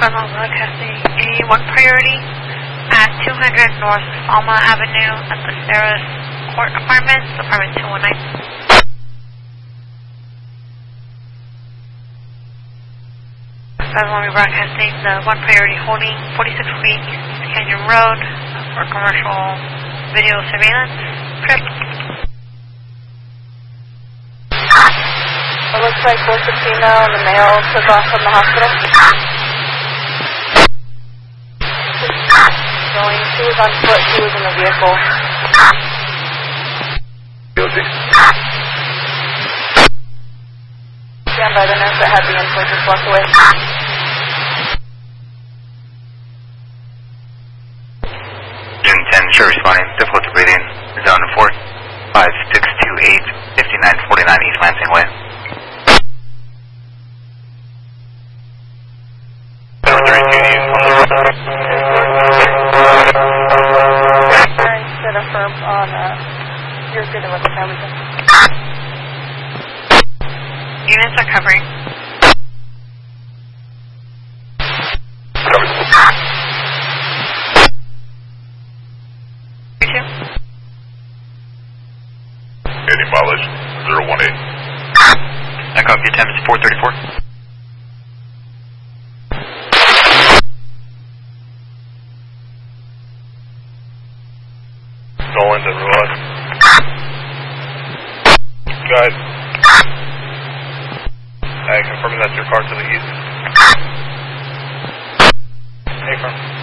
Fresno broadcasting A1 priority at 200 North Alma Avenue at the Sarah's Court Apartments, apartment 219. Fresno broadcasting the 1 priority holding 46 feet East Canyon Road for commercial video surveillance. Trip. It looks like both the female and the male took off from the hospital. Going, she was on foot, she was in the vehicle. Guilty. Stand by the nurse that had the infant just walk away. June 10, sure responding. Difficulty breathing. Zone 45628 5949 East Lansing Way. Instead of firm on, you're good with the family. Units are covering. Covered. 32. Any mileage 018. I copy time is 434. Nolan to Ruan. Guys. Confirming that's your car to the east. Hey, firm.